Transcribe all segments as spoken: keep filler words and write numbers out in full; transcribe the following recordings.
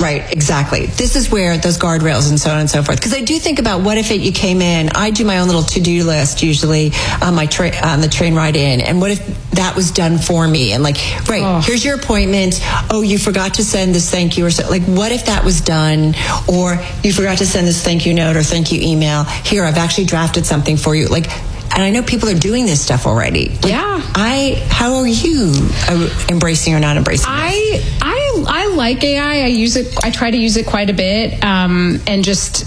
Right, exactly. This is where those guardrails and so on and so forth. Because I do think about what if it, you came in, I do my own little to-do list usually on my tra- on the train ride in, and what if that was done for me? And like, right, oh. here's your appointment. Oh, you forgot to send this thank you or so. Like, what if that was done? Or you forgot to send this thank you note or thank you email. Here, I've actually drafted something for you. Like, and I know people are doing this stuff already. Like, yeah. I. How are you uh, embracing or not embracing I, this? I I like A I. I use it. I try to use it quite a bit, um, and just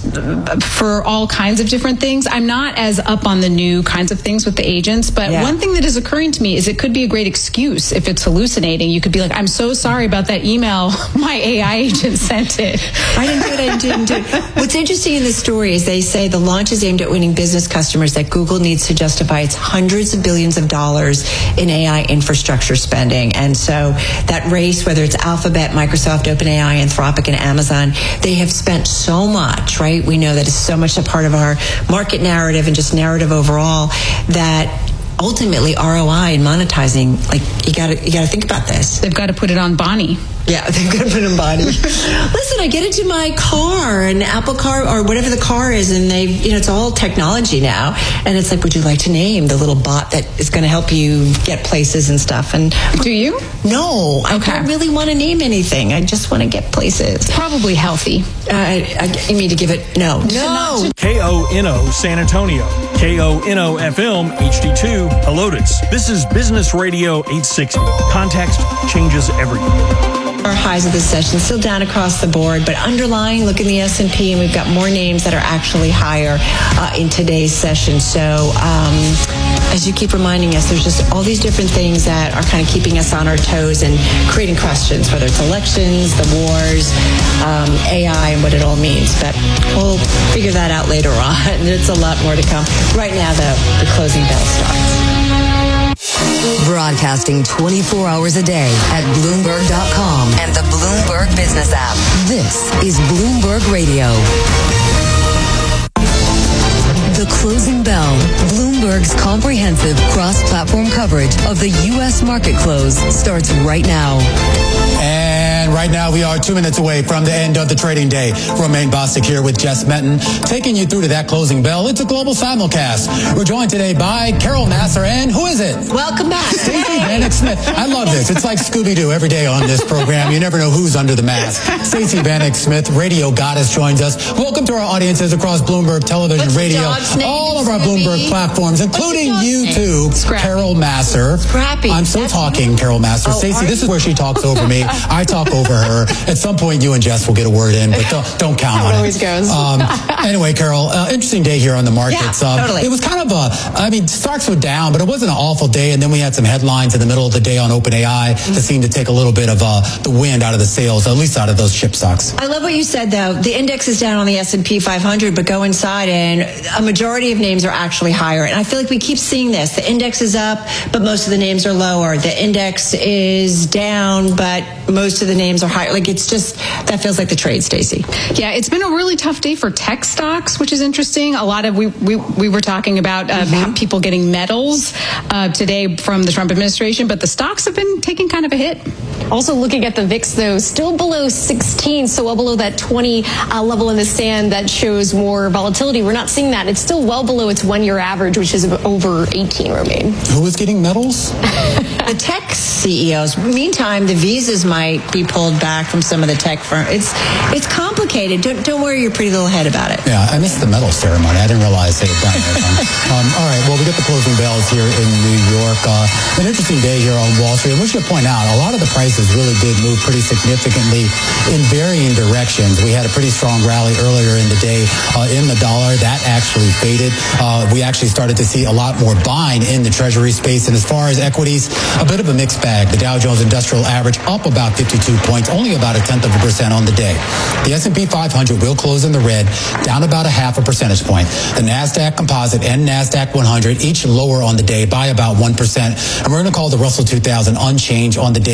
for all kinds of different things. I'm not as up on the new kinds of things with the agents, but yeah. one thing that is occurring to me is it could be a great excuse if it's hallucinating. You could be like, "I'm so sorry about that email. My A I agent sent it. I didn't do it. I didn't do it." What's interesting in this story is they say the launch is aimed at winning business customers that Google needs to justify its hundreds of billions of dollars in A I infrastructure spending. And so that race, whether it's Alphabet, Microsoft, OpenAI, Anthropic, and Amazon, they have spent so much, right? We know that it's so much a part of our market narrative and just narrative overall that ultimately R O I and monetizing, like, you gotta you gotta think about this. They've got to put it on Bonnie. Yeah, they've got to put it on Bonnie. Listen, I get into my car, an Apple car or whatever the car is, and they, you know, it's all technology now. And it's like, would you like to name the little bot that is going to help you get places and stuff? And do you? No, okay. I don't really want to name anything. I just want to get places. Probably healthy. Uh, I, I mean to give it no, no. K O N O San Antonio, K O N O F M H D two Helotes. This is Business Radio eight sixty. Context changes everything. Our highs of this session still down across the board, but underlying, look in the S and P, and we've got more names that are actually higher uh, in today's session. So um, as you keep reminding us, there's just all these different things that are kind of keeping us on our toes and creating questions, whether it's elections, the wars, um, A I, and what it all means. But we'll figure that out later on. There's a lot more to come. Right now, though, the closing bell starts. Broadcasting twenty-four hours a day at Bloomberg dot com and the Bloomberg Business app. This is Bloomberg Radio. The Closing Bell, Bloomberg's comprehensive cross-platform coverage of the U S market close, starts right now. And right now we are two minutes away from the end of the trading day. Romaine Bostic here with Jess Menton, taking you through to that closing bell. It's a global simulcast. We're joined today by Carol Massar, and who is it? Welcome back. Stacey Vanek Smith. I love this. It's like Scooby-Doo every day on this program. You never know who's under the mask. Stacey Vanek Smith, radio goddess, joins us. Welcome to our audiences across Bloomberg Television, What's radio, all of our Bloomberg platforms, including YouTube. Carol Massar. Scrappy. I'm still That's talking, Carol Massar. Oh, Stacey, this is where she talks over me. I talk over her. At some point, you and Jess will get a word in, but don't, don't count on it. It always goes. Um, anyway, Carol, uh, interesting day here on the markets. Yeah, um, totally. It was kind of a, I mean, stocks were down, but it wasn't an awful day. And then we had some headlines in the middle of the day on OpenAI mm-hmm. that seemed to take a little bit of uh, the wind out of the sails, at least out of those chip stocks. I love what you said, though. The index is down on the S and P five hundred, but go inside and a majority of names are actually higher. And I feel like we keep seeing this. The index is up, but most of the names are lower. The index is down, but most of the names are higher. Like, it's just, that feels like the trade, Stacey. Yeah, it's been a really tough day for tech stocks, which is interesting. A lot of, we we, we were talking about uh, mm-hmm. people getting medals uh, today from the Trump administration, but the stocks have been taking kind of a hit. Also looking at the V I X, though, still below sixteen, so well below that twenty uh, level in the sand that shows more volatility. We're not seeing that. It's still well below its one-year average, which is over eighteen, Romaine. Who is getting medals? The tech C E Os. Meantime, the visas might be pulled back from some of the tech firms. It's it's complicated. Don't don't worry your pretty little head about it. Yeah, I missed the medal ceremony. I didn't realize they had done it. um, all right, well, we got the closing bells here in New York. Uh, an interesting day here on Wall Street. And we should point out, a lot of the prices really did move pretty significantly in varying directions. We had a pretty strong rally earlier in the day uh, in the dollar. That actually faded. Uh, we actually started to see a lot more buying in the Treasury space. And as far as equities, a bit of a mixed bag. The Dow Jones Industrial Average up about fifty-two points, only about a tenth of a percent on the day. The S and P five hundred will close in the red, down about a half a percentage point. The NASDAQ Composite and NASDAQ one hundred each lower on the day by about one percent. And we're going to call the Russell two thousand unchanged on the day. It is in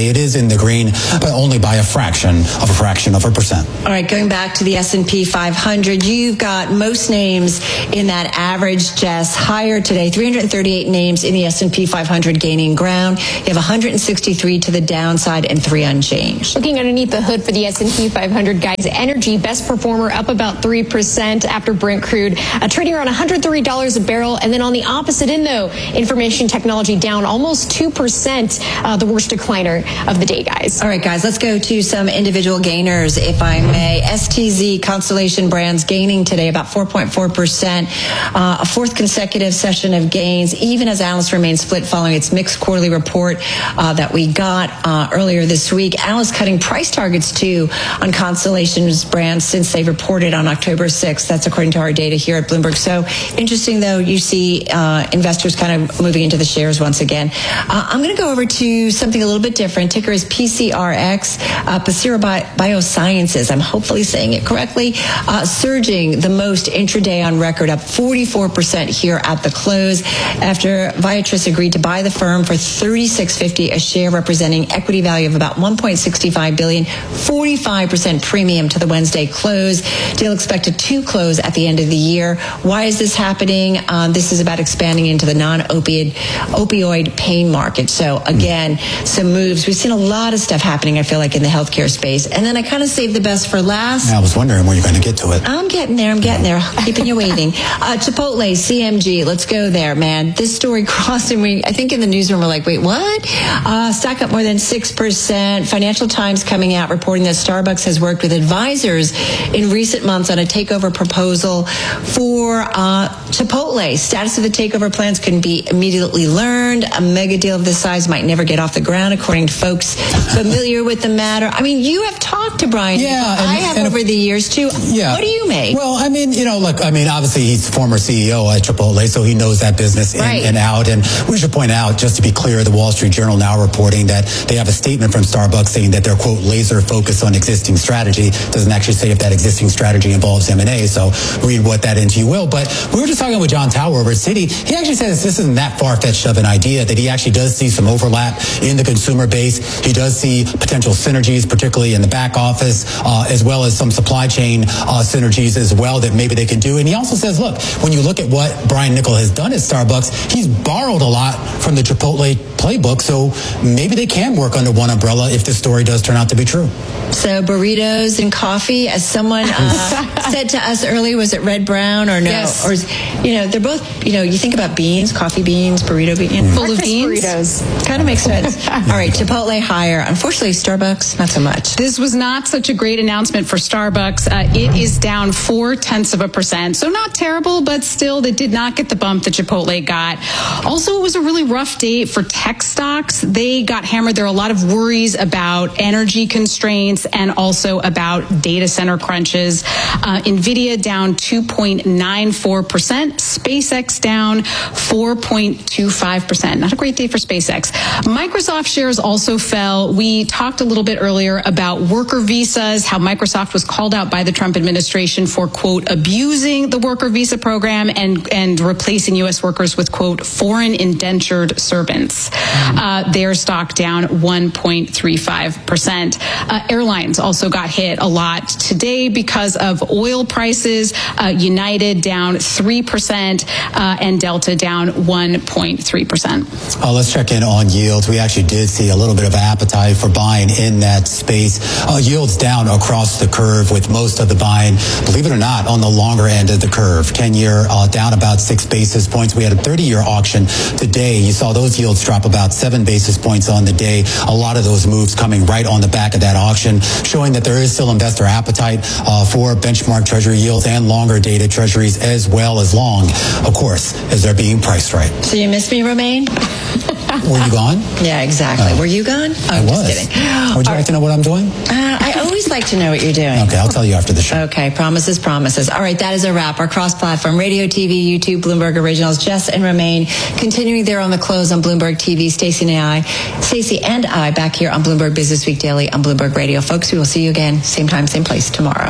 in the green, but only by a fraction of a fraction of a percent. All right, going back to the S and P five hundred, you've got most names in that average, Jess, higher today. three hundred thirty-eight names in the S and P five hundred gaining ground. You have one hundred sixty-three to the downside and three unchanged. Looking underneath the hood for the S and P five hundred, guys, energy, best performer, up about three percent after Brent crude, uh, trading around one hundred three dollars a barrel. And then on the opposite end, though, information technology down almost two percent, uh, the worst decliner of the day, guys. All right, guys, let's go to some individual gainers, if I may. S T Z, Constellation Brands, gaining today about four point four percent, uh, a fourth consecutive session of gains, even as analysts remain split following its mixed quarterly report uh, that we got uh, earlier this week. Analysts cutting price targets, too, on Constellation's brands since they reported on October sixth. That's according to our data here at Bloomberg. So interesting, though, you see uh, investors kind of moving into the shares once again. Uh, I'm going to go over to something a little bit different. Ticker is P C R X, uh, Pacira Bi- Biosciences. I'm hopefully saying it correctly. Uh, surging the most intraday on record, up forty-four percent here at the close after Viatris agreed to buy the firm for thirty-six fifty a share, representing equity value of about one point six five billion dollars, forty-five percent premium to the Wednesday close. Deal expected to close at the end of the year. Why is this happening? Um, this is about expanding into the non-opioid opioid pain market. So again, some moves. We've seen a lot of stuff happening, I feel like, in the healthcare space. And then I kind of saved the best for last. I was wondering when you're going to get to it. I'm getting there. I'm getting there. Keeping you waiting. Uh, Chipotle, C M G. Let's go there, man. This story crossed, and we, I think in the newsroom, we're like, wait, what? Uh, stock up more than six percent. Financial Times coming out reporting that Starbucks has worked with advisors in recent months on a takeover proposal for uh, Chipotle. Status of the takeover plans couldn't be immediately learned. A mega deal of this size might never get off the ground, according to folks familiar with the matter. I mean, you have talked to Brian. Yeah. And, I have and over the years, too. Yeah. What do you make? Well, I mean, you know, look, I mean, obviously he's former C E O at Chipotle, so he knows that business in right. and out. And we should point out, just to be clear, the Wall Street Journal now reporting that they have a statement from Starbucks saying that they're, quote, laser focused on existing strategy. Doesn't actually say if that existing strategy involves M and A, so read what that into you will. But we were just talking with John Tower over at Citi. He actually says this isn't that far-fetched of an idea, that he actually does see some overlap in the consumer base. He does see potential synergies, particularly in the back office, uh, as well as some supply chain uh, synergies as well that maybe they can do. And he also says, look, when you look at what Brian Niccol has done at Starbucks, he's borrowed a lot from the Chipotle playbook, so maybe they can work under one umbrella if this story does turn out to be true. So burritos and coffee, as someone uh, said to us earlier, was it Red Brown or no? Yes. Or, is, you know, they're both, you know, you think about beans, coffee beans, burrito beans. Mm. Full of beans. Burritos. Kind of makes sense. All right, Chipotle higher. Unfortunately, Starbucks, not so much. This was not such a great announcement for Starbucks. Uh, it is down four tenths of a percent. So not terrible, but still they did not get the bump that Chipotle got. Also, it was a really rough day for tech stocks. They got hammered. There are a lot of worries about energy constraints and also about data center crunches. Uh, NVIDIA down two point nine four percent. SpaceX down four point two five percent. Not a great day for SpaceX. Microsoft shares also fell. We talked a little bit earlier about worker visas, how Microsoft was called out by the Trump administration for, quote, abusing the worker visa program and, and replacing U S workers with, quote, foreign indentured servants. Mm-hmm. Uh, their stock down one point three five percent. Uh, airlines also got hit a lot today because of oil prices. Uh, United down three percent uh, and Delta down one point three percent. Uh, let's check in on yields. We actually did see a little bit of appetite for buying in that space. Uh, yields down across the curve with most of the buying, believe it or not, on the longer end of the curve. ten-year uh, down about six basis points. We had a thirty-year auction today. You saw those yields drop about seven basis points on the day. A lot of those moves coming right on the back of that auction, showing that there is still investor appetite uh, for benchmark treasury yields and longer dated treasuries as well as long, of course, as they're being priced right. So you missed me, Romaine? Were you gone? Yeah, exactly. Uh, Were you gone? Oh, I I'm was. Just kidding. Would you Are, like to know what I'm doing? Uh, I always like to know what you're doing. Okay, I'll tell you after the show. Okay, promises, promises. All right, that is a wrap. Our cross-platform, radio, T V, YouTube, Bloomberg Originals, Jess and Romaine, continuing there on the close on Bloomberg T V. Stacey and I, Stacey and I back here on Bloomberg Business Week Daily on Bloomberg Radio. Folks, we will see you again, same time, same place tomorrow.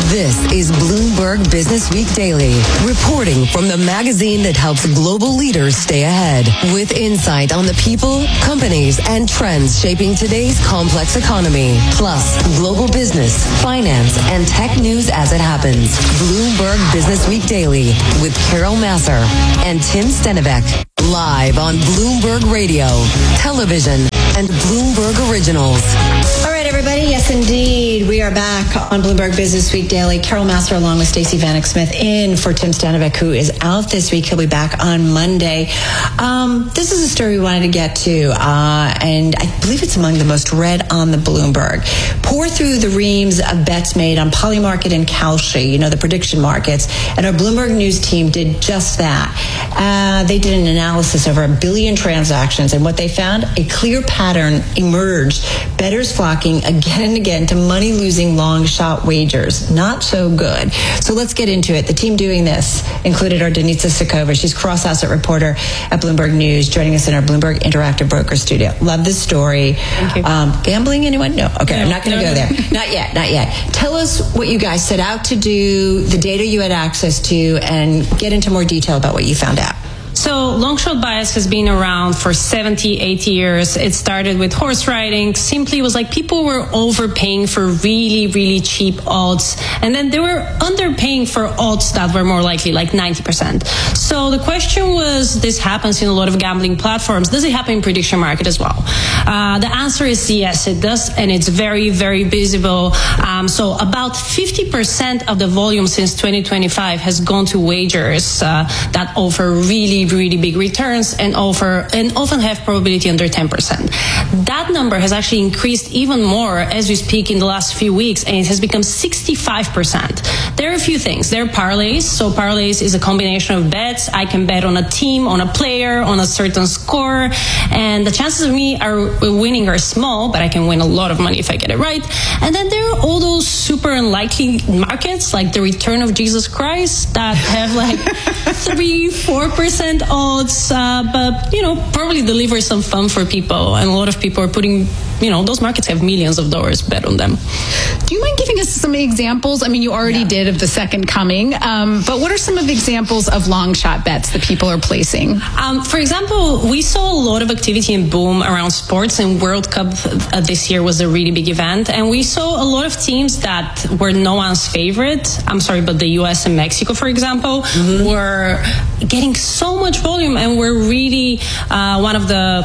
This is Bloomberg Business Week Daily, reporting from the magazine that helps global leaders stay ahead, with insight on the people, companies, and trends shaping today's complex economy, plus global business, finance, and tech news as it happens. Bloomberg Business Week Daily with Carol Massar and Tim Stenivek, live on Bloomberg Radio, television, and Bloomberg Originals. All right, everybody. Yes, indeed. We are back on Bloomberg Business Week Daily. Carol Massar along with Stacey Vanek Smith in for Tim Stenivek, who is out this week. He'll be back on Monday. Um, this is a story we wanted to get to, uh, and I believe it's among the most read on the Bloomberg. Pour through the reams of bets made on Polymarket and Kalshi, you know, the prediction markets, and our Bloomberg News team did just that. Uh, they did an analysis over a billion transactions, and what they found, a clear pattern emerged. Bettors flocking again and again to money-losing long-shot wagers. Not so good. So let's get into it. The team doing this included our Denitsa Sikova. She's cross-asset reporter at Bloomberg News, joining us in our Bloomberg Interactive Broker studio. Love this story. Thank you. Um, gambling, anyone? No. Okay, no, I'm not going to no, go no. there. Not yet, not yet. Tell us what you guys set out to do, the data you had access to, and get into more detail about what you found out. So long shot bias has been around for seventy, eighty years. It started with horse riding. Simply it was like people were overpaying for really, really cheap odds. And then they were underpaying for odds that were more likely, like ninety percent. So the question was, this happens in a lot of gambling platforms. Does it happen in prediction market as well? Uh, the answer is yes, it does. And it's very, very visible. Um, so about fifty percent of the volume since twenty twenty-five has gone to wagers uh, that offer really, really big returns and offer and often have probability under ten percent. That number has actually increased even more as we speak in the last few weeks, and it has become sixty-five percent. There are a few things. There are parlays. So parlays is a combination of bets. I can bet on a team, on a player, on a certain score, and the chances of me are winning are small, but I can win a lot of money if I get it right. And then there are all those super unlikely markets, like the return of Jesus Christ, that have like three, four percent odds, uh, but you know, probably deliver some fun for people. And a lot of people are putting, you know, those markets have millions of dollars bet on them. Do you mind giving us some examples? I mean, you already yeah. did of the second coming, um, but what are some of the examples of long shot bets that people are placing? Um, for example, we saw a lot of activity and boom around sports, and World Cup uh, this year was a really big event. And we saw a lot of teams that were no one's favorite. I'm sorry, but the U S and Mexico, for example, mm-hmm. were getting so much volume and were really uh, one of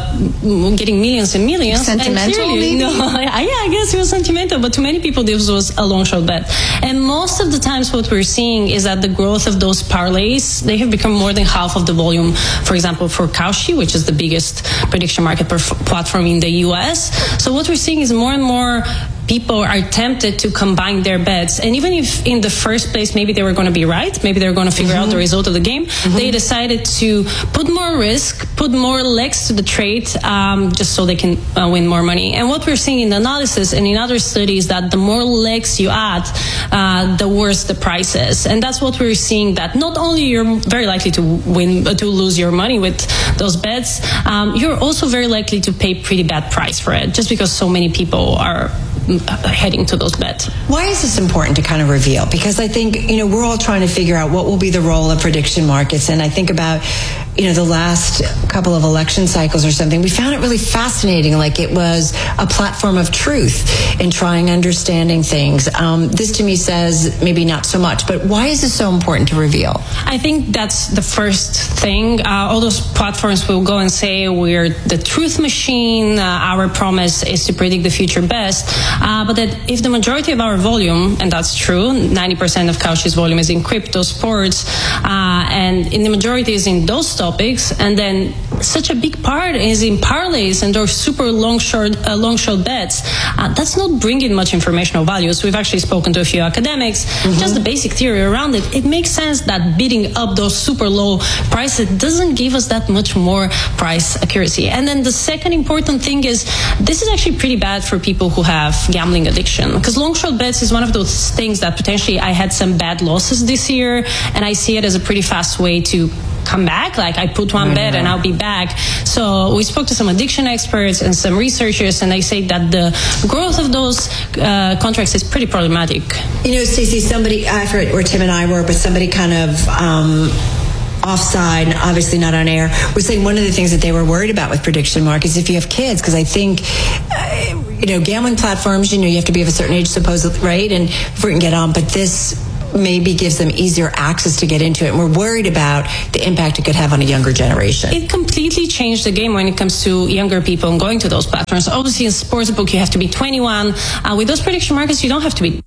the getting millions and millions. Sentimental, and clearly, maybe? No, yeah, I guess it was sentimental, but to many people this was a long shot bet. And most of the times what we're seeing is that the growth of those parlays, they have become more than half of the volume, for example, for Kalshi, which is the biggest prediction market perf- platform in the U S. So what we're seeing is more and more people are tempted to combine their bets. And even if in the first place maybe they were going to be right, maybe they were going to figure mm-hmm. out the result of the game, mm-hmm. they decided to put more risk, put more legs to the trade, um, just so they can uh, win more money. And what we're seeing in the analysis and in other studies, that the more legs you add, uh, the worse the price is. And that's what we're seeing, that not only you're very likely to win, uh, to lose your money with those bets, um, you're also very likely to pay pretty bad price for it, just because so many people are heading to those bets. Why is this important to kind of reveal? Because I think, you know, we're all trying to figure out what will be the role of prediction markets. And I think about, you know, the last couple of election cycles or something, we found it really fascinating. Like it was a platform of truth in trying understanding things. Um, this to me says maybe not so much, but why is this so important to reveal? I think that's the first thing. Uh, all those platforms will go and say we're the truth machine. Uh, our promise is to predict the future best. Uh, but that if the majority of our volume, and that's true, ninety percent of Kalshi's volume is in crypto, sports, uh, and in the majority is in those topics, and then such a big part is in parlays and those super long short, uh, long short bets, uh, that's not bringing much informational value. So we've actually spoken to a few academics, mm-hmm. just the basic theory around it. It makes sense that bidding up those super low prices doesn't give us that much more price accuracy. And then the second important thing is this is actually pretty bad for people who have gambling addiction, because long shot bets is one of those things that potentially I had some bad losses this year, and I see it as a pretty fast way to come back. Like I put one bet and I'll be back. So we spoke to some addiction experts and some researchers, and they say that the growth of those uh, contracts is pretty problematic. You know, Stacey, somebody, I forget where Tim and I were, but somebody kind of um, offside, obviously not on air, was saying one of the things that they were worried about with prediction markets, if you have kids, because I think, uh, you know, gambling platforms, you know, you have to be of a certain age, supposedly, right? And before you can get on, but this maybe gives them easier access to get into it. And we're worried about the impact it could have on a younger generation. It completely changed the game when it comes to younger people and going to those platforms. Obviously, in sportsbook, you have to be twenty-one. Uh, with those prediction markets, you don't have to be.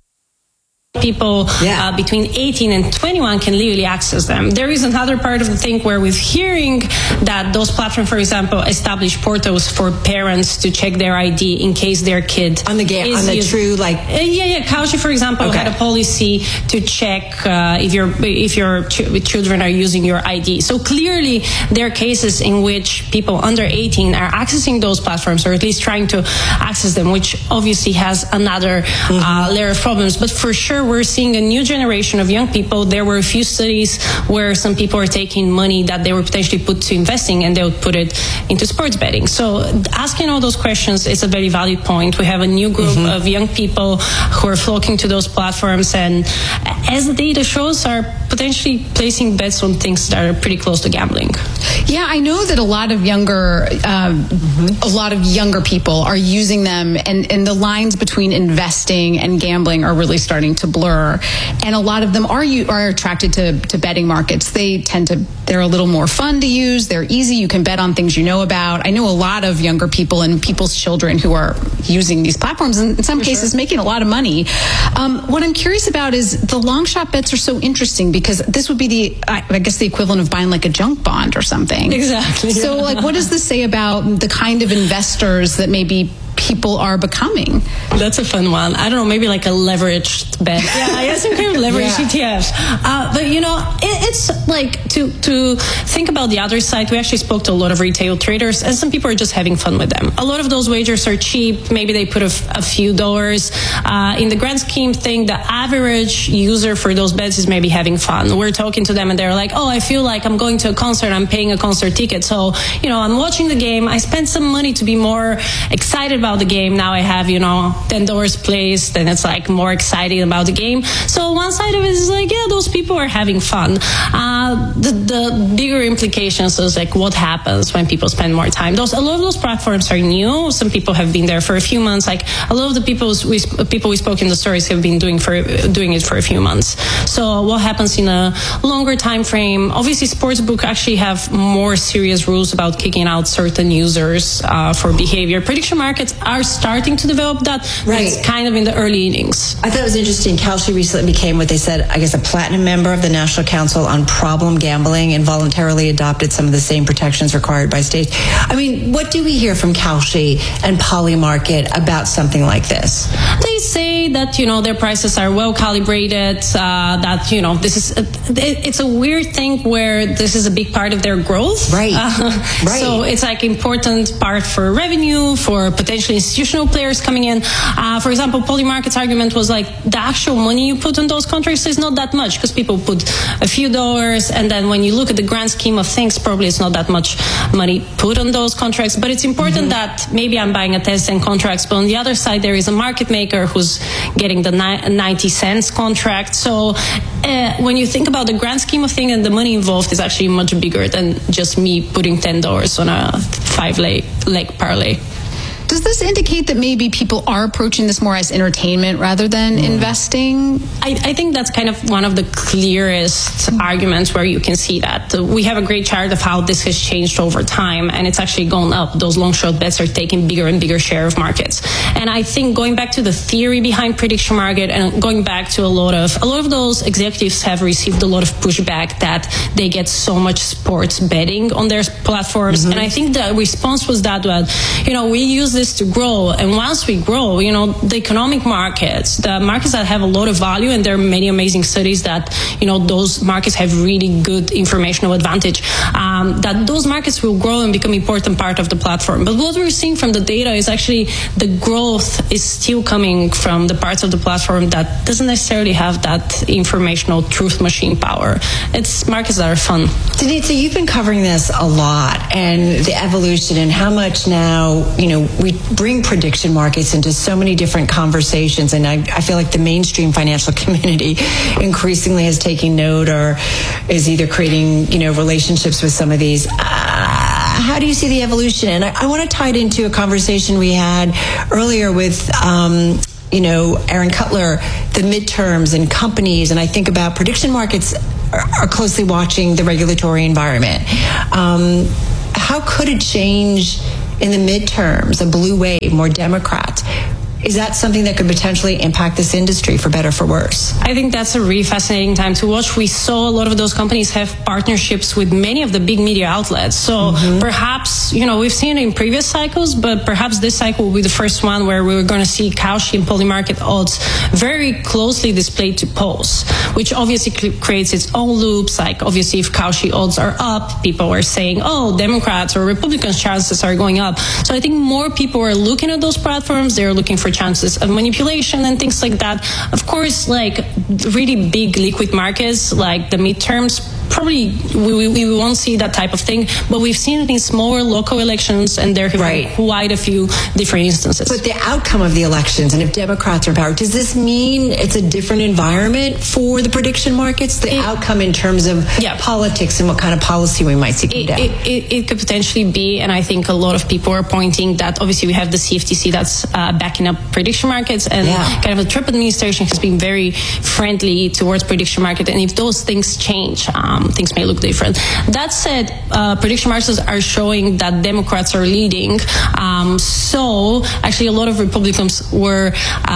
People yeah. uh, between eighteen and twenty-one can legally access them. There is another part of the thing where we're hearing that those platforms, for example, establish portals for parents to check their I D in case their kid on the game on the used, true like uh, yeah yeah Kalshi, for example, okay. had a policy to check uh, if your if your ch- children are using your I D. So clearly there are cases in which people under eighteen are accessing those platforms, or at least trying to access them, which obviously has another mm-hmm. uh, layer of problems. But for sure, we're seeing a new generation of young people. There were a few studies where some people are taking money that they were potentially put to investing, and they would put it into sports betting. So asking all those questions is a very valid point. We have a new group mm-hmm. of young people who are flocking to those platforms, and as the data shows, are potentially placing bets on things that are pretty close to gambling. Yeah, I know that a lot of younger, um, mm-hmm. a lot of younger people are using them, and, and the lines between investing and gambling are really starting to blur. And a lot of them are you are attracted to, to betting markets. They tend to, they're a little more fun to use. They're easy. You can bet on things you know about. I know a lot of younger people and people's children who are using these platforms, and in some For cases sure. making a lot of money. Um, what I'm curious about is the long shot bets are so interesting, because this would be the, I, I guess, the equivalent of buying like a junk bond or something. Exactly. So, yeah. like, what does this say about the kind of investors that maybe people are becoming? That's a fun one. I don't know, maybe like a leveraged bet. Yeah, I guess some kind of leveraged yeah. E T Fs. Uh, but you know, it, it's like to to think about the other side. We actually spoke to a lot of retail traders, and some people are just having fun with them. A lot of those wagers are cheap. Maybe they put a, f- a few dollars. Uh, in the grand scheme thing, the average user for those bets is maybe having fun. We're talking to them, and they're like, "Oh, I feel like I'm going to a concert. I'm paying a concert ticket. So you know, I'm watching the game. I spent some money to be more excited about the game. Now I have, you know, ten dollars placed, and it's like more exciting about the game." So one side of it is like, yeah, those people are having fun. Uh, the, the bigger implications is like what happens when people spend more time. Those a lot of those platforms are new. Some people have been there for a few months. Like a lot of the people we people we spoke in the stories have been doing for doing it for a few months. So what happens in a longer time frame? Obviously, sportsbook actually have more serious rules about kicking out certain users uh, for behavior. Prediction markets are starting to develop that, but right. it's kind of in the early innings. I thought it was interesting. Kalshi recently became what they said, I guess, a platinum member of the National Council on Problem Gambling, and voluntarily adopted some of the same protections required by states. I mean, what do we hear from Kalshi and Polymarket about something like this? They say that, you know, their prices are well calibrated, uh, that, you know, this is, a, it's a weird thing where this is a big part of their growth. Right. Uh, right. So it's like important part for revenue, for potentially institutional players coming in. Uh, for example, Polymarket's argument was like the actual money you put on those contracts is not that much, because people put a few dollars, and then when you look at the grand scheme of things, probably it's not that much money put on those contracts. But it's important mm-hmm. that maybe I'm buying a ten cent contracts, but on the other side there is a market maker who's getting the ni- ninety cents contract. So uh, when you think about the grand scheme of things, and the money involved is actually much bigger than just me putting ten dollars on a five leg leg parlay. Does this indicate that maybe people are approaching this more as entertainment rather than mm. investing? I, I think that's kind of one of the clearest mm. arguments where you can see that. We have a great chart of how this has changed over time, and it's actually gone up. Those long short bets are taking bigger and bigger share of markets. And I think going back to the theory behind prediction market, and going back to a lot of a lot of those executives have received a lot of pushback that they get so much sports betting on their platforms. Mm-hmm. And I think the response was that, well, you know, we use this to grow. And once we grow, you know, the economic markets, the markets that have a lot of value, and there are many amazing studies that, you know, those markets have really good informational advantage, um, that those markets will grow and become an important part of the platform. But what we're seeing from the data is actually the growth is still coming from the parts of the platform that doesn't necessarily have that informational truth machine power. It's markets that are fun. Denise, you've been covering this a lot, and the evolution and how much now, you know, we bring prediction markets into so many different conversations, and I, I feel like the mainstream financial community increasingly is taking note or is either creating, you know, relationships with some of these. Uh, how do you see the evolution? And I, I want to tie it into a conversation we had earlier with um, you know, Aaron Cutler, the midterms and companies, and I think about prediction markets are, are closely watching the regulatory environment. Um, how could it change in the midterms, a blue wave, more Democrats? Is that something that could potentially impact this industry for better or for worse? I think that's a really fascinating time to watch. We saw a lot of those companies have partnerships with many of the big media outlets. So mm-hmm. perhaps, you know, we've seen it in previous cycles, but perhaps this cycle will be the first one where we're going to see Kalshi and Polymarket odds very closely displayed to polls, which obviously creates its own loops. Like, obviously, if Kalshi odds are up, people are saying, oh, Democrats or Republicans' chances are going up. So I think more people are looking at those platforms. They're looking for chances of manipulation and things like that. Of course, like really big liquid markets like the midterms, probably we, we won't see that type of thing, but we've seen it in smaller local elections, and there have right. been quite a few different instances. But the outcome of the elections, and if Democrats are in power, does this mean it's a different environment for the prediction markets? The it, outcome in terms of yeah. politics and what kind of policy we might see come it, down? It, it, it could potentially be, and I think a lot of people are pointing that obviously we have the C F T C that's uh, backing up prediction markets, and yeah. kind of the Trump administration has been very friendly towards prediction market, and if those things change, um, things may look different. That said, uh, prediction markets are showing that Democrats are leading. Um, so actually, a lot of Republicans were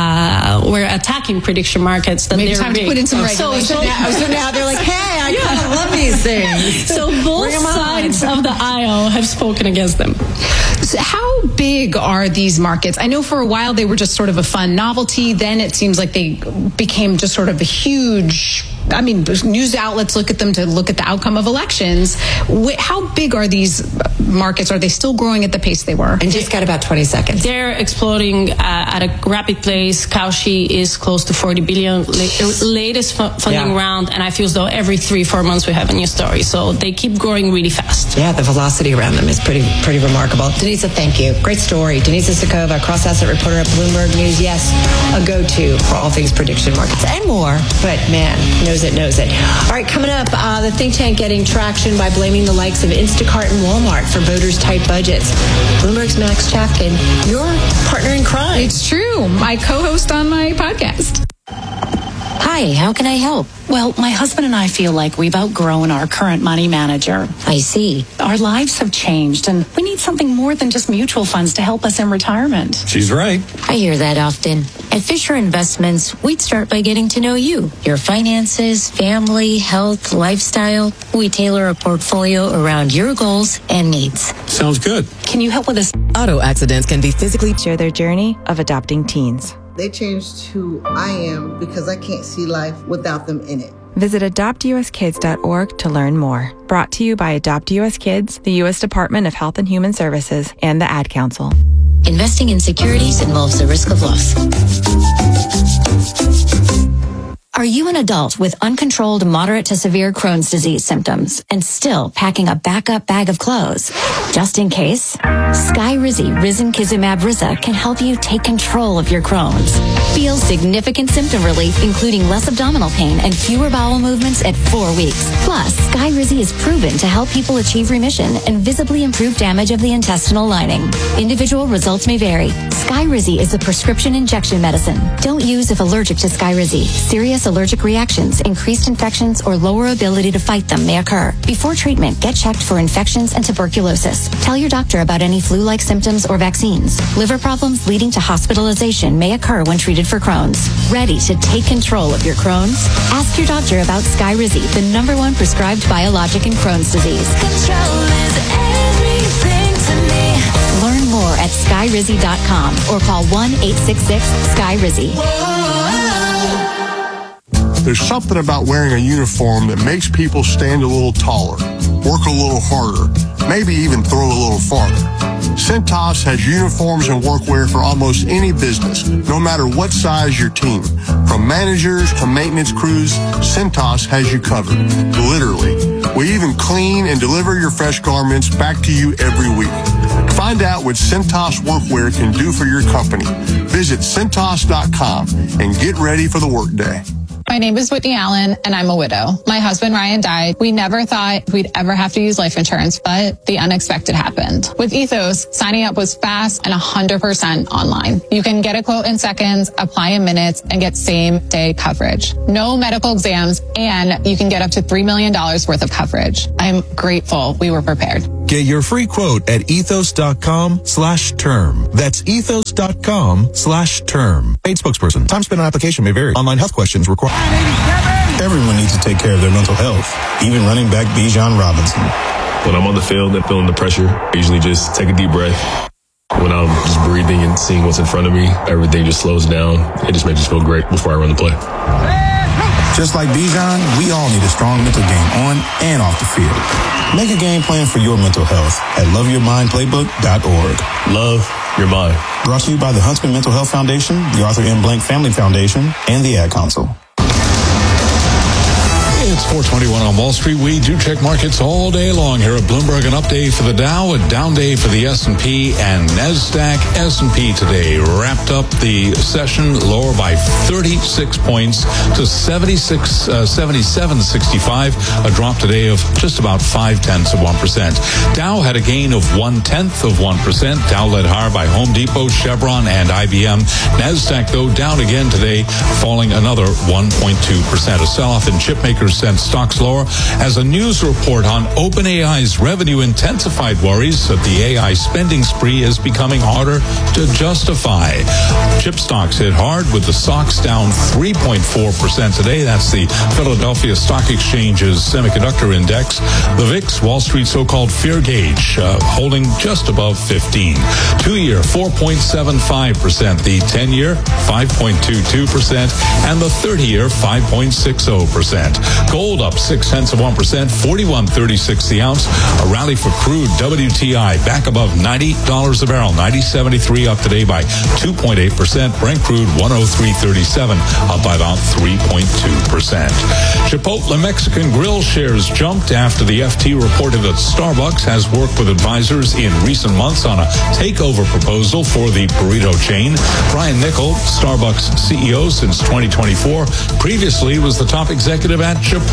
uh, were attacking prediction markets. That Maybe they're time big. to put in some regulations. So, so, now, so now they're like, hey, I yeah. kind of love these things. So both sides of the aisle have spoken against them. So how big are these markets? I know for a while they were just sort of a fun novelty. Then it seems like they became just sort of a huge, I mean, news outlets look at them to look at the outcome of elections. How big are these markets? Are they still growing at the pace they were? And just got about twenty seconds. They're exploding uh, at a rapid pace. Kalshi is close to forty billion La- latest fu- funding yeah. round, and I feel as though every three, four months we have a new story. So they keep growing really fast. Yeah, the velocity around them is pretty pretty remarkable. Denisa, thank you. Great story. Denisa Sakova, cross-asset reporter at Bloomberg News. Yes, a go-to for all things prediction markets and more. But man, knows it, knows it. All right, coming up, uh, the think tank getting traction by blaming the likes of Instacart and Walmart for voters' tight budgets. Bloomberg's Max Chafkin, your partner in crime. It's true. My co-host on my podcast. Hi, how can I help? Well, my husband and I feel like we've outgrown our current money manager. I see. Our lives have changed, and we need something more than just mutual funds to help us in retirement. She's right. I hear that often. At Fisher Investments, we'd start by getting to know you, your finances, family, health, lifestyle. We tailor a portfolio around your goals and needs. Sounds good. Can you help with this? Auto accidents can be physically share their journey of adopting teens. They changed who I am because I can't see life without them in it. Visit adopt u s kids dot org to learn more. Brought to you by Adopt U S Kids, the U S Department of Health and Human Services, and the Ad Council. Investing in securities involves the risk of loss. Are you an adult with uncontrolled moderate to severe Crohn's disease symptoms and still packing a backup bag of clothes? Just in case, Skyrizi Risankizumab Riza can help you take control of your Crohn's. Feel significant symptom relief, including less abdominal pain and fewer bowel movements at four weeks. Plus, Skyrizi is proven to help people achieve remission and visibly improve damage of the intestinal lining. Individual results may vary. Skyrizi is a prescription injection medicine. Don't use if allergic to Skyrizi. Serious allergic reactions, increased infections, or lower ability to fight them may occur. Before treatment, get checked for infections and tuberculosis. Tell your doctor about any flu-like symptoms or vaccines. Liver problems leading to hospitalization may occur when treated for Crohn's. Ready to take control of your Crohn's? Ask your doctor about Skyrizi, the number one prescribed biologic in Crohn's disease. Control is everything to me. Learn more at sky rizzy dot com or call one eight six six sky rizzy. There's something about wearing a uniform that makes people stand a little taller, work a little harder, maybe even throw a little farther. Cintas has uniforms and workwear for almost any business, no matter what size your team. From managers to maintenance crews, Cintas has you covered, literally. We even clean and deliver your fresh garments back to you every week. Find out what Cintas workwear can do for your company. Visit Cintas dot com and get ready for the workday. My name is Whitney Allen, and I'm a widow. My husband, Ryan, died. We never thought we'd ever have to use life insurance, but the unexpected happened. With Ethos, signing up was fast and one hundred percent online. You can get a quote in seconds, apply in minutes, and get same-day coverage. No medical exams, and you can get up to three million dollars worth of coverage. I'm grateful we were prepared. Get your free quote at ethos dot com slash term. That's ethos dot com slash term. Paid spokesperson. Time spent on application may vary. Online health questions require. Everyone needs to take care of their mental health, even running back Bijan Robinson. When I'm on the field and feeling the pressure, I usually just take a deep breath. When I'm just breathing and seeing what's in front of me, everything just slows down. It just makes me feel great before I run the play. Just like Bijan, we all need a strong mental game on and off the field. Make a game plan for your mental health at love your mind playbook dot org. Love your mind. Brought to you by the Huntsman Mental Health Foundation, the Arthur M. Blank Family Foundation, and the Ad Council. It's four twenty-one on Wall Street. We do check markets all day long here at Bloomberg. An up day for the Dow, a down day for the S and P and NASDAQ. S and P today wrapped up the session lower by thirty-six points to seventy-six, uh, seventy-seven sixty-five. A drop today of just about five tenths of one percent. Dow had a gain of one tenth of one percent. Dow led higher by Home Depot, Chevron, and I B M. NASDAQ, though, down again today, falling another one point two percent. A sell-off in chip makers sent stocks lower as a news report on OpenAI's revenue intensified worries that the A I spending spree is becoming harder to justify. Chip stocks hit hard with the S O X down three point four percent today. That's the Philadelphia Stock Exchange's semiconductor index. The V I X, Wall Street so-called fear gauge, uh, holding just above fifteen. Two-year, four point seven five percent. The ten-year, five point two two percent. And the thirty-year, five point six zero percent. Gold up six tenths of one percent, forty-one thirty-six the ounce. A rally for crude W T I back above ninety dollars a barrel. ninety seventy-three up today by two point eight percent. Brent crude one oh three thirty-seven up by about three point two percent. Chipotle Mexican Grill shares jumped after the F T reported that Starbucks has worked with advisors in recent months on a takeover proposal for the burrito chain. Brian Niccol, Starbucks C E O since twenty twenty-four, previously was the top executive at Chipotle.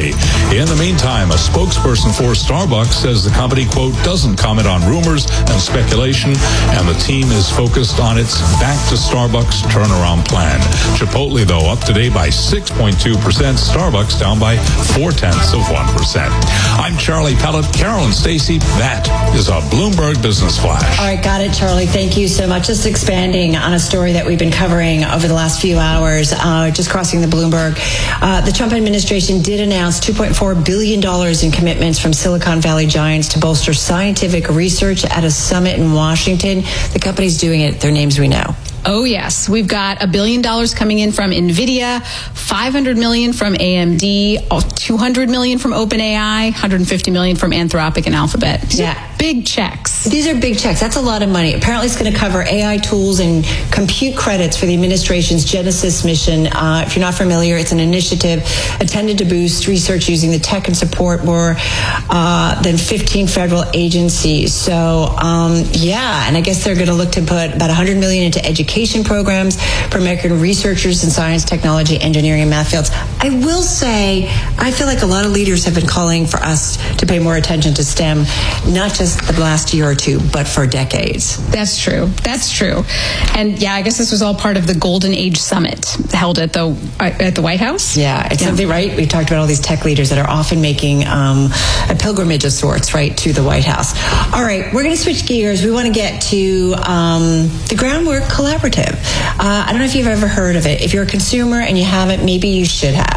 In the meantime, a spokesperson for Starbucks says the company, quote, doesn't comment on rumors and speculation, and the team is focused on its back to Starbucks turnaround plan. Chipotle, though, up today by six point two percent. Starbucks down by four tenths of one percent. I'm Charlie Pellet. Carol and Stacey, that is a Bloomberg Business Flash. All right, got it, Charlie. Thank you so much. Just expanding on a story that we've been covering over the last few hours, uh, just crossing the Bloomberg. Uh, the Trump administration did announce two point four billion dollars in commitments from Silicon Valley giants to bolster scientific research at a summit in Washington. The company's doing it. Their names we know. Oh, yes. We've got a billion dollars coming in from NVIDIA, five hundred million dollars from A M D, two hundred million dollars from OpenAI, one hundred fifty million dollars from Anthropic and Alphabet. These yeah. Big checks. These are big checks. That's a lot of money. Apparently, it's going to cover A I tools and compute credits for the administration's Genesis mission. Uh, if you're not familiar, it's an initiative intended to boost research using the tech and support more uh, than fifteen federal agencies. So, um, yeah, and I guess they're going to look to put about one hundred million dollars into education programs for American researchers in science, technology, engineering, and math fields. I will say, I feel like a lot of leaders have been calling for us to pay more attention to STEM, not just the last year or two, but for decades. That's true. That's true. And yeah, I guess this was all part of the Golden Age Summit held at the at the White House. Yeah, it's yeah. something, right? We talked about all these tech leaders that are often making um, a pilgrimage of sorts, right, to the White House. All right, we're going to switch gears. We want to get to um, the Groundwork Collaborative. Uh, I don't know if you've ever heard of it. If you're a consumer and you haven't, maybe you should have.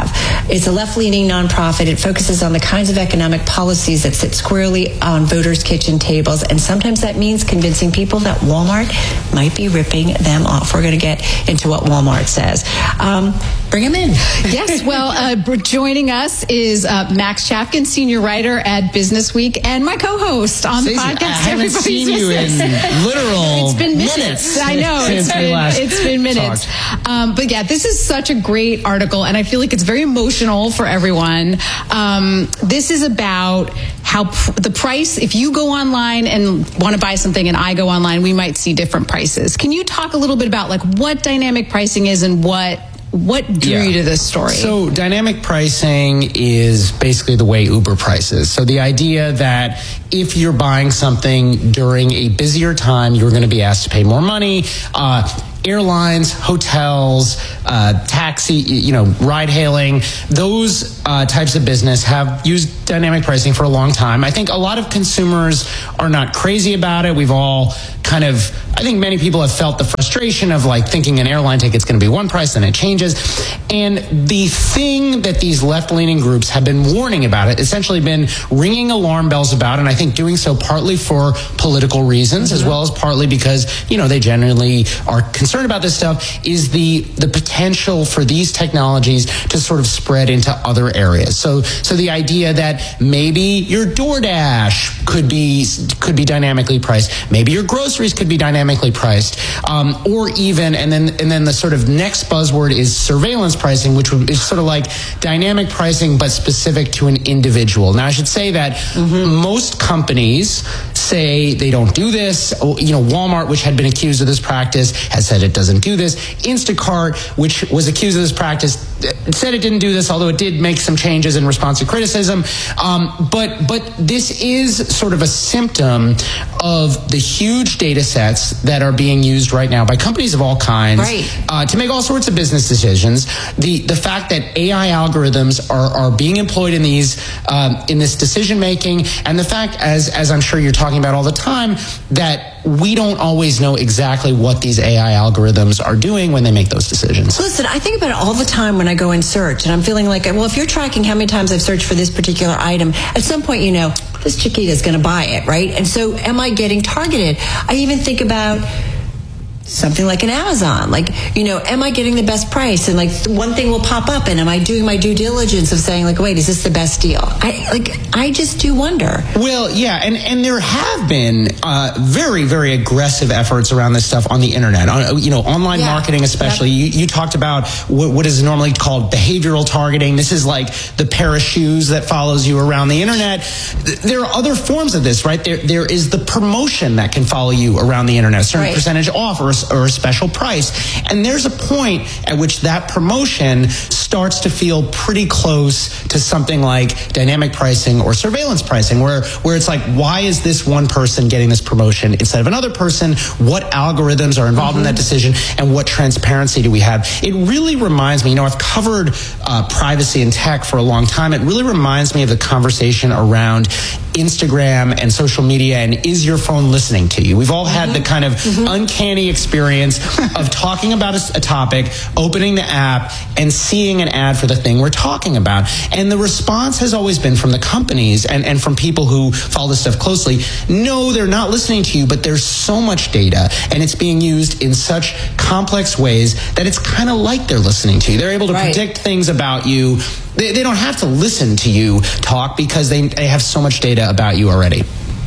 It's a left-leaning nonprofit. It focuses on the kinds of economic policies that sit squarely on voters' kitchen tables, and sometimes that means convincing people that Walmart might be ripping them off. We're going to get into what Walmart says. Um, bring him in. Yes, well, uh, joining us is uh, Max Chapkin, senior writer at Business Week, and my co-host on Stacey, the podcast. I haven't seen you in literal It's been minutes. minutes. I know. It's been, it's been minutes. Um, but yeah, this is such a great article, and I feel like it's very emotional for everyone. Um, this is about how pr- the price, if you go online and want to buy something and I go online, we might see different prices. Can you talk a little bit about like what dynamic pricing is and what What drew yeah. you to this story? So dynamic pricing is basically the way Uber prices. So the idea that if you're buying something during a busier time, you're going to be asked to pay more money. Uh, airlines, hotels, uh, taxi, you know, ride hailing, those uh, types of business have used dynamic pricing for a long time. I think a lot of consumers are not crazy about it. We've all kind of, I think many people have felt the frustration of like thinking an airline ticket's going to be one price and it changes. And the thing that these left-leaning groups have been warning about it, essentially been ringing alarm bells about, and I think doing so partly for political reasons, mm-hmm. as well as partly because, you know, they generally are concerned about this stuff, is the the potential for these technologies to sort of spread into other areas. So so the idea that maybe your DoorDash could be could be dynamically priced, maybe your groceries could be dynamically priced, um, or even and then and then the sort of next buzzword is surveillance pricing, which is sort of like dynamic pricing but specific to an individual. Now I should say that mm-hmm. most companies say they don't do this. You know, Walmart, which had been accused of this practice, has said it doesn't do this. Instacart, which was accused of this practice, said it didn't do this, although it did make some changes in response to criticism. Um, but but this is sort of a symptom of the huge data sets that are being used right now by companies of all kinds right. uh, to make all sorts of business decisions. The the fact that A I algorithms are, are being employed in these um, in this decision making, and the fact, as as I'm sure you're talking about all the time, that we don't always know exactly what these A I algorithms are doing when they make those decisions. Listen, I think about it all the time when I go and search, and I'm feeling like, well, if you're tracking how many times I've searched for this particular item, at some point, you know, this Chiquita's going to buy it, right? And so am I getting targeted? I even think about something like an Amazon. Like, you know, am I getting the best price? And like one thing will pop up, and am I doing my due diligence of saying like, wait, is this the best deal? I like, I just do wonder. Well, yeah, and, and there have been uh, very, very aggressive efforts around this stuff on the internet. On, you know, online yeah. marketing especially. Yep. You, you talked about what, what is normally called behavioral targeting. This is like the pair of shoes that follows you around the internet. There are other forms of this, right? There, there is the promotion that can follow you around the internet, a certain right. percentage off or or a special price. And there's a point at which that promotion starts to feel pretty close to something like dynamic pricing or surveillance pricing, where, where it's like, why is this one person getting this promotion instead of another person? What algorithms are involved mm-hmm. in that decision? And what transparency do we have? It really reminds me, you know, I've covered uh, privacy and tech for a long time. It really reminds me of the conversation around Instagram and social media and is your phone listening to you? We've all had mm-hmm. the kind of mm-hmm. uncanny experience of talking about a, a topic, opening the app, and seeing an ad for the thing we're talking about. And the response has always been from the companies and, and from people who follow this stuff closely, no, they're not listening to you, but there's so much data and it's being used in such complex ways that it's kind of like they're listening to you. They're able to right. predict things about you. They, they don't have to listen to you talk because they, they have so much data about you already.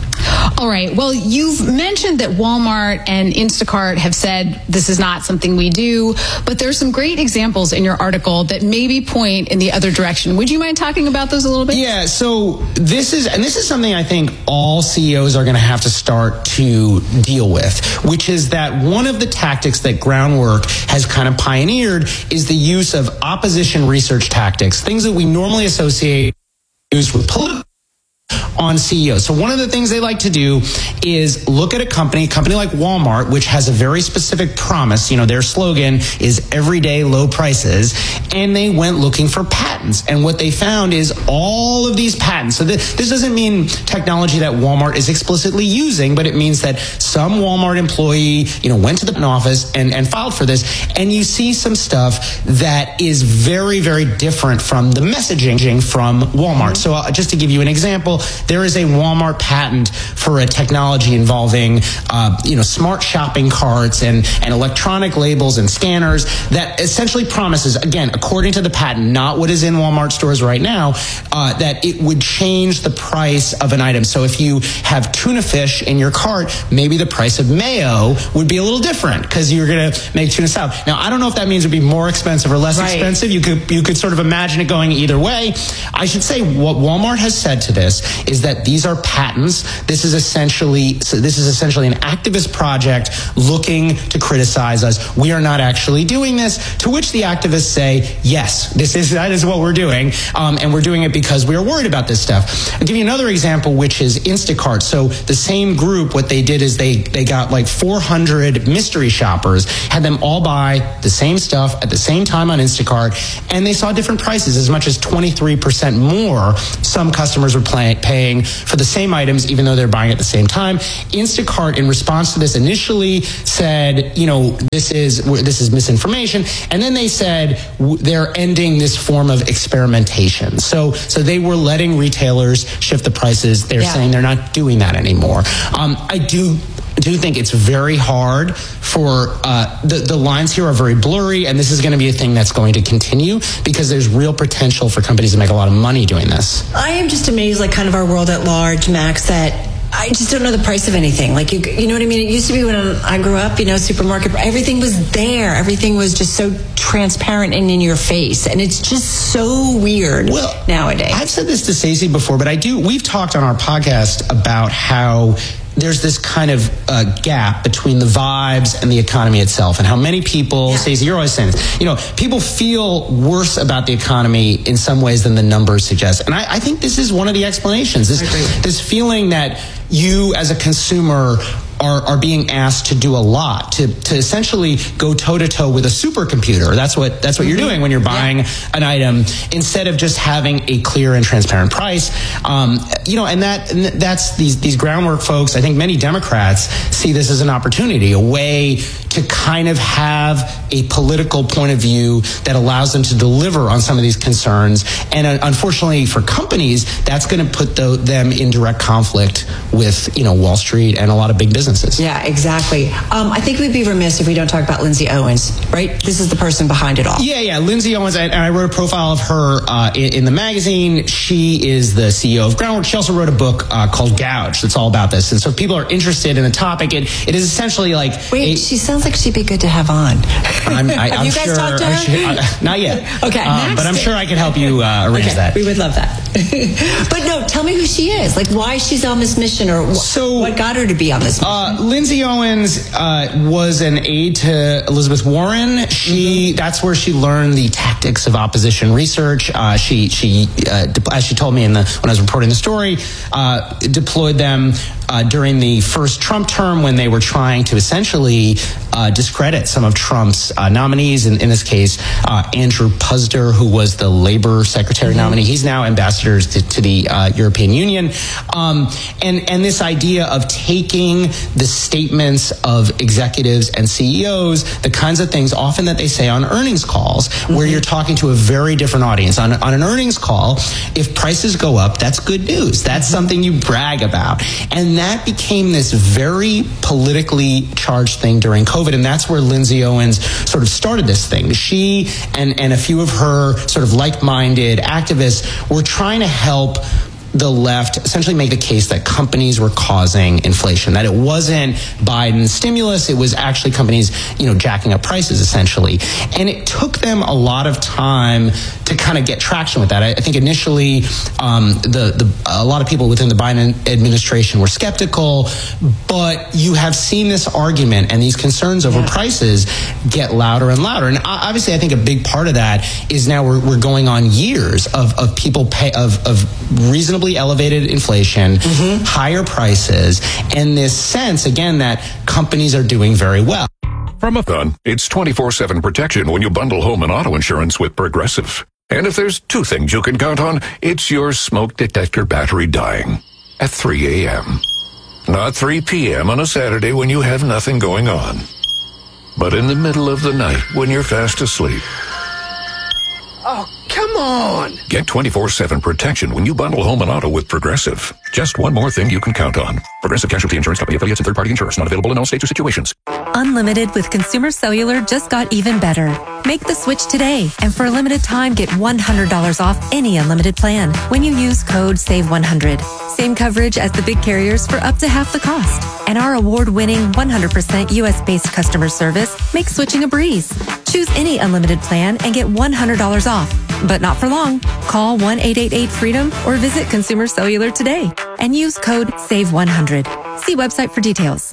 All right. Well, you've mentioned that Walmart and Instacart have said this is not something we do, but there's some great examples in your article that maybe point in the other direction. Would you mind talking about those a little bit? Yeah. So this is, and this is something I think all C E Os are going to have to start to deal with, which is that one of the tactics that Groundwork has kind of pioneered is the use of opposition research tactics, things that we normally associate used with political on C E Os. So one of the things they like to do is look at a company, a company like Walmart, which has a very specific promise. You know, their slogan is everyday low prices, and they went looking for patents. And what they found is all of these patents. So this, this doesn't mean technology that Walmart is explicitly using, but it means that some Walmart employee, you know, went to the office and, and filed for this. And you see some stuff that is very, very different from the messaging from Walmart. So uh, just to give you an example, there is a Walmart patent for a technology involving, uh, you know, smart shopping carts and, and electronic labels and scanners that essentially promises, again, according to the patent, not what is in Walmart stores right now, uh, that it would change the price of an item. So if you have tuna fish in your cart, maybe the price of mayo would be a little different because you're going to make tuna salad. Now, I don't know if that means it would be more expensive or less right. expensive. You could you could sort of imagine it going either way. I should say what Walmart has said to this is that these are patents. This is essentially so this is essentially an activist project looking to criticize us. We are not actually doing this. To which the activists say, yes, this is that is what we're doing, um, and we're doing it because we are worried about this stuff. I'll give you another example, which is Instacart. So the same group, what they did is they they got like four hundred mystery shoppers, had them all buy the same stuff at the same time on Instacart, and they saw different prices, as much as twenty-three percent more. Some customers were play, paying for the same items, even though they're buying at the same time. Instacart, in response to this, initially said, you know, this is this is misinformation, and then they said they're ending this form of experimentation. So, so they were letting retailers shift the prices. They're yeah. saying they're not doing that anymore. Um, I do. do think it's very hard for uh, the, the lines here are very blurry, and this is going to be a thing that's going to continue because there's real potential for companies to make a lot of money doing this. I am just amazed, like kind of our world at large, Max, that I just don't know the price of anything. Like, you you know what I mean? It used to be when I grew up, you know, supermarket, everything was there. Everything was just so transparent and in your face. And it's just so weird well, nowadays. I've said this to Stacey before, but I do, we've talked on our podcast about how there's this kind of uh, gap between the vibes and the economy itself, and how many people, yeah. Stacey, you're always saying this, you know, people feel worse about the economy in some ways than the numbers suggest. And I, I think this is one of the explanations. This, this feeling that you as a consumer are, are being asked to do a lot, to, to essentially go toe-to-toe with a supercomputer. That's what that's what mm-hmm. you're doing when you're buying yeah. an item, instead of just having a clear and transparent price. Um, you know, and that and that's these these groundwork folks. I think many Democrats see this as an opportunity, a way to kind of have a political point of view that allows them to deliver on some of these concerns. And uh, unfortunately for companies, that's going to put the, them in direct conflict with, you know, Wall Street and a lot of big businesses. Yeah, exactly. Um, I think we'd be remiss if we don't talk about Lindsay Owens, right? This is the person behind it all. Yeah, yeah. Lindsay Owens, and I wrote a profile of her uh, in, in the magazine. She is the C E O of Groundwork. She also wrote a book uh, called Gouge that's all about this. And so if people are interested in the topic, it, it is essentially like... Wait, a, she sounds like she'd be good to have on. I'm, I, have I'm you guys sure, talked to her? Sure, uh, not yet. Okay. Um, but I'm sure I can help you uh, arrange okay, that. We would love that. But no, tell me who she is. Like, why she's on this mission, or wh- so, what got her to be on this mission? Uh, Lindsay Owens uh, was an aide to Elizabeth Warren. She mm-hmm. That's where she learned the tactics of opposition research. Uh, she, she uh, de- as she told me in the when I was reporting the story, uh, deployed them uh, during the first Trump term when they were trying to essentially uh, discredit some of Trump's uh, nominees. In, in this case, uh, Andrew Puzder, who was the Labor Secretary mm-hmm. nominee. He's now ambassador to, to the uh, European Union. Um, and, and this idea of taking the statements of executives and C E Os, the kinds of things often that they say on earnings calls, mm-hmm. where you're talking to a very different audience. On, on an earnings call, if prices go up, that's good news. That's mm-hmm. something you brag about. And that became this very politically charged thing during COVID. And that's where Lindsay Owens sort of started this thing. She and, and a few of her sort of like-minded activists were trying to help the left essentially make the case that companies were causing inflation, that it wasn't Biden's stimulus, it was actually companies, you know, jacking up prices essentially. And it took them a lot of time to kind of get traction with that. I, I think initially um, the, the a lot of people within the Biden administration were skeptical, but you have seen this argument and these concerns over yeah. prices get louder and louder. And obviously I think a big part of that is now we're, we're going on years of, of people pay of, of reasonable unreasonably elevated inflation, mm-hmm. higher prices, and this sense, again, that companies are doing very well. From a thon, it's twenty-four seven protection when you bundle home and auto insurance with Progressive. And if there's two things you can count on, it's your smoke detector battery dying at three a.m. Not three p.m. on a Saturday when you have nothing going on, but in the middle of the night when you're fast asleep. Oh, come on! Get twenty-four seven protection when you bundle home and auto with Progressive. Just one more thing you can count on. Progressive Casualty Insurance Company affiliates and third-party insurers. Not available in all states or situations. Unlimited with Consumer Cellular just got even better. Make the switch today, and for a limited time, get one hundred dollars off any unlimited plan when you use code save one hundred. Same coverage as the big carriers for up to half the cost. And our award-winning one hundred percent U S-based customer service makes switching a breeze. Choose any unlimited plan and get one hundred dollars off. But not for long. Call one eight eight eight freedom or visit Consumer Cellular today and use code save one hundred. See website for details.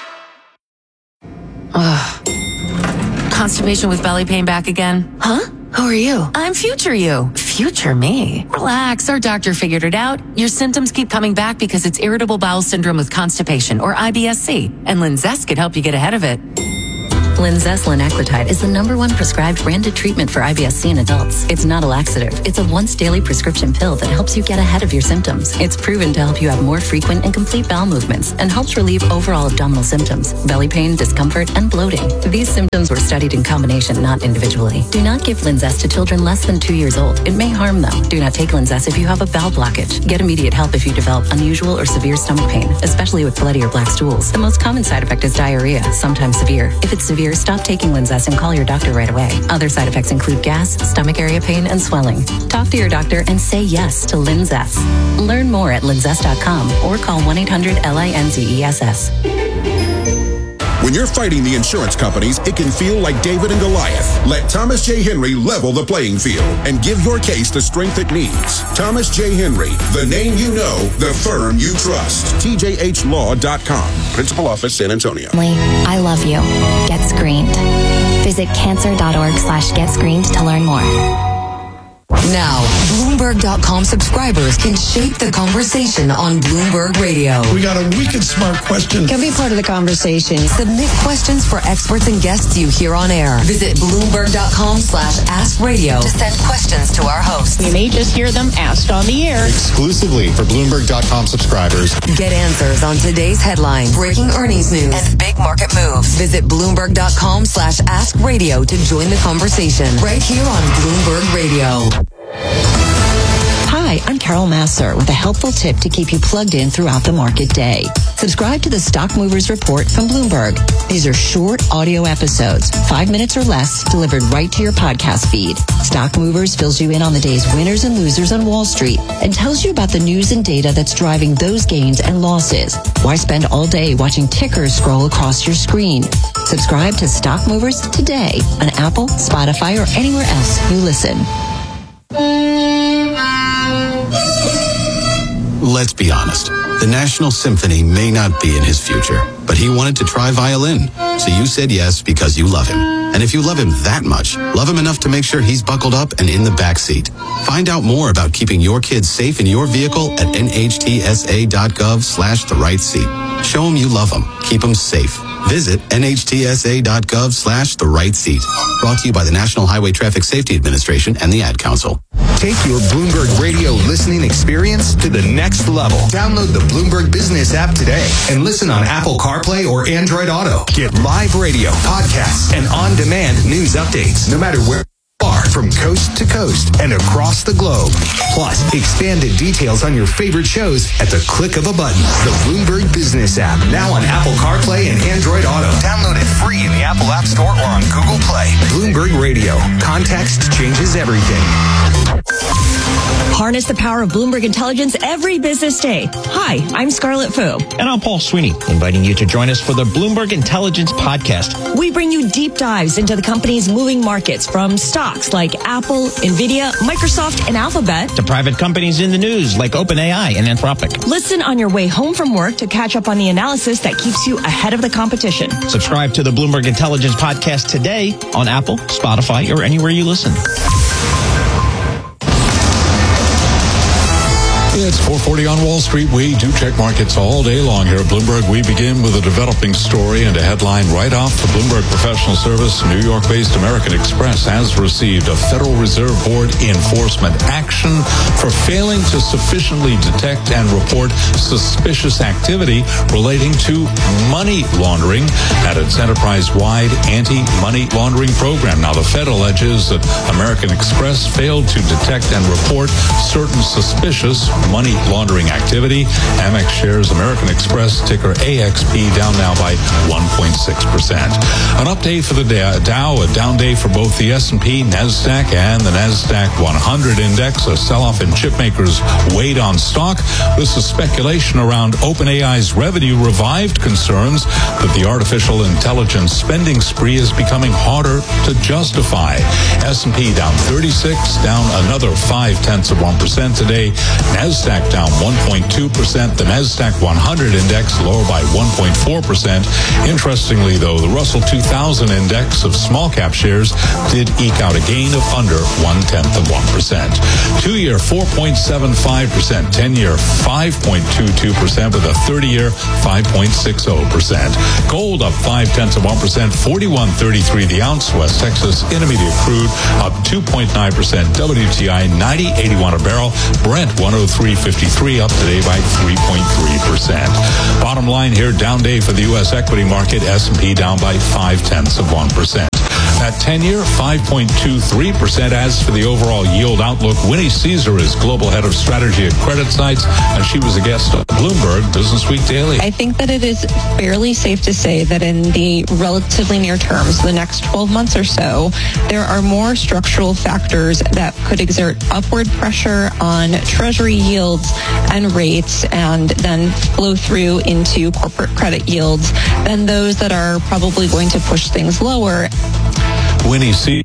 Ugh. Constipation with belly pain back again? Huh? Who are you? I'm future you. Future me? Relax, our doctor figured it out. Your symptoms keep coming back because it's irritable bowel syndrome with constipation, or I B S C, and Linzess could help you get ahead of it. Linzess linaclotide is the number one prescribed branded treatment for I B S C in adults. It's not a laxative. It's a once daily prescription pill that helps you get ahead of your symptoms. It's proven to help you have more frequent and complete bowel movements and helps relieve overall abdominal symptoms, belly pain, discomfort, and bloating. These symptoms were studied in combination, not individually. Do not give Linzess to children less than two years old. It may harm them. Do not take Linzess if you have a bowel blockage. Get immediate help if you develop unusual or severe stomach pain, especially with bloody or black stools. The most common side effect is diarrhea, sometimes severe. If it's severe, stop taking Linzess and call your doctor right away. Other side effects include gas, stomach area pain, and swelling. Talk to your doctor and say yes to Linzess. Learn more at linzess dot com or call one eight hundred L I N Z E S S. When you're fighting the insurance companies, it can feel like David and Goliath. Let Thomas J. Henry level the playing field and give your case the strength it needs. Thomas J. Henry, the name you know, the firm you trust. T J H law dot com. Principal Office, San Antonio. I love you. Get screened. Visit cancer dot org slash get screened to learn more. Now, Bloomberg dot com subscribers can shape the conversation on Bloomberg Radio. We got a wicked smart question. Can be part of the conversation. Submit questions for experts and guests you hear on air. Visit Bloomberg dot com slash ask radio to send questions to our hosts. You may just hear them asked on the air. Exclusively for Bloomberg dot com subscribers. Get answers on today's headlines, breaking earnings news, and big market moves. Visit Bloomberg dot com slash ask radio to join the conversation right here on Bloomberg Radio. Hi, I'm Carol Masser with a helpful tip to keep you plugged in throughout the market day. Subscribe to the Stock Movers Report from Bloomberg. These are short audio episodes, five minutes or less, delivered right to your podcast feed. Stock Movers fills you in on the day's winners and losers on Wall Street and tells you about the news and data that's driving those gains and losses. Why spend all day watching tickers scroll across your screen? Subscribe to Stock Movers today on Apple, Spotify, or anywhere else you listen. Let's be honest. The National Symphony may not be in his future, but he wanted to try violin. So you said yes because you love him. And if you love him that much, love him enough to make sure he's buckled up and in the back seat. Find out more about keeping your kids safe in your vehicle at N H T S A dot gov slash the right seat. Show them you love them. Keep them safe. Visit N H T S A dot gov slash the right seat. Brought to you by the National Highway Traffic Safety Administration and the Ad Council. Take your Bloomberg Radio listening experience to the next level. Download the Bloomberg Business app today and listen on Apple CarPlay or Android Auto. Get live radio, podcasts, and on-demand news updates no matter where you are, from coast to coast and across the globe. Plus, expanded details on your favorite shows at the click of a button. The Bloomberg Business app, now on Apple CarPlay and Android Auto. Download it free in the Apple App Store or on Google Play. Bloomberg Radio. Context changes everything. Harness the power of Bloomberg Intelligence every business day. Hi, I'm Scarlett Fu. And I'm Paul Sweeney, inviting you to join us for the Bloomberg Intelligence Podcast. We bring you deep dives into the company's moving markets, from stocks like Apple, Nvidia, Microsoft, and Alphabet, to private companies in the news like OpenAI and Anthropic. Listen on your way home from work to catch up on the analysis that keeps you ahead of the competition. Subscribe to the Bloomberg Intelligence Podcast today on Apple, Spotify, or anywhere you listen. It's four forty on Wall Street. We do check markets all day long here at Bloomberg. We begin with a developing story and a headline right off the Bloomberg Professional Service. New York-based American Express has received a Federal Reserve Board enforcement action for failing to sufficiently detect and report suspicious activity relating to money laundering at its enterprise-wide anti-money laundering program. Now, the Fed alleges that American Express failed to detect and report certain suspicious money laundering activity. Amex shares American Express, ticker A X P, down now by one point six percent. An update for the Dow, a down day for both the S and P, NASDAQ, and the NASDAQ one hundred index. A sell-off in chip makers weighed on stock. This is speculation around OpenAI's revenue revived concerns that the artificial intelligence spending spree is becoming harder to justify. S and P down thirty-six, down another five tenths of one percent today. NASDAQ down one point two percent. The NASDAQ one hundred index lower by one point four percent. Interestingly, though, the Russell two thousand index of small cap shares did eke out a gain of under one tenth of one percent. Two-year four point seven five percent. ten-year five point two two percent with a thirty-year five point six zero percent. Gold up five tenths of one percent. forty-one thirty-three the ounce. West Texas Intermediate crude up two point nine percent. W T I ninety eighty-one a barrel. Brent one oh three fifty-three up today by three point three percent. Bottom line here, down day for the U S equity market. S and P down by five tenths of one percent. At ten-year, five point two three percent. As for the overall yield outlook, Winnie Caesar is Global Head of Strategy at CreditSights, and she was a guest on Bloomberg Business Week Daily. I think that it is fairly safe to say that in the relatively near term, so the next twelve months or so, there are more structural factors that could exert upward pressure on Treasury yields and rates and then flow through into corporate credit yields than those that are probably going to push things lower. Winnie Caesar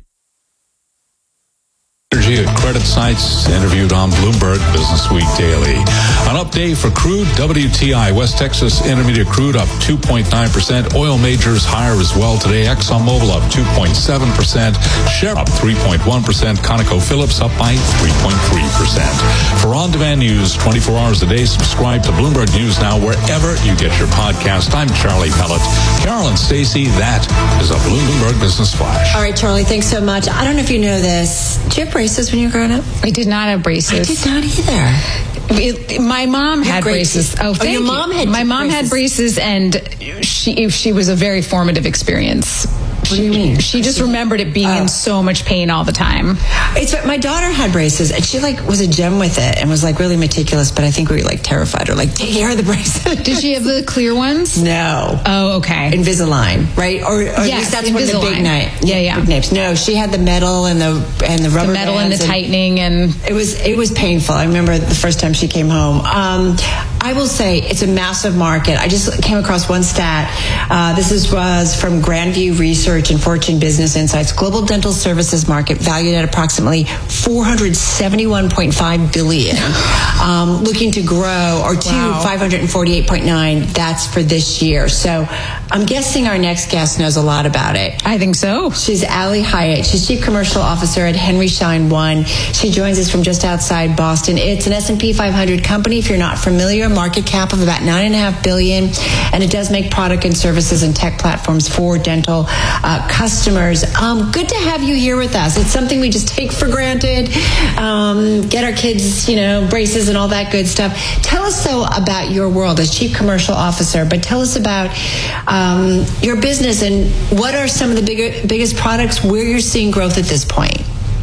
at CreditSights, interviewed on Bloomberg Business Week Daily. An update for crude. W T I, West Texas Intermediate crude up two point nine percent. Oil majors higher as well today. ExxonMobil up two point seven percent. Shell up three point one percent. ConocoPhillips up by three point three percent. For on-demand news twenty-four hours a day, subscribe to Bloomberg News Now wherever you get your podcast. I'm Charlie Pellet. Carolyn Stacey, that is a Bloomberg Business Flash. All right, Charlie, thanks so much. I don't know if you know this. Did you have braces when you were growing up? I did not have braces. I did not either. It, my mom had braces. Oh, thank oh, your you. mom had My mom braces. had braces, and she she was a very formative experience. What do you mean? She just remembered it being oh. in so much pain all the time. It's my daughter had braces, and she like was a gem with it, and was like really meticulous. But I think we like terrified her. Like, here are the braces. Did she have the clear ones? No. Oh, okay. Invisalign, right? Or, or yes, at least that's one of the big Invisalign. night. Yeah, yeah. Big names. No, she had the metal and the and the rubber the metal and bands the tightening, and it was it was painful. I remember the first time she came home. Um, I will say it's a massive market. I just came across one stat. Uh, this is, was from Grandview Research and Fortune Business Insights. Global dental services market valued at approximately four hundred seventy-one point five billion dollars, um, looking to grow, or to Wow. five hundred forty-eight point nine. That's for this year. So I'm guessing our next guest knows a lot about it. I think so. She's Ali Hyatt. She's Chief Commercial Officer at Henry Schein One. She joins us from just outside Boston. It's an S and P five hundred company. If you're not familiar, market cap of about nine and a half billion, and it does make product and services and tech platforms for dental uh, customers. Um, good to have you here with us. It's something we just take for granted. Um, get our kids, you know, braces and all that good stuff. Tell us though about your world as Chief Commercial Officer, but tell us about um, your business and what are some of the bigger, biggest products where you're seeing growth at this point.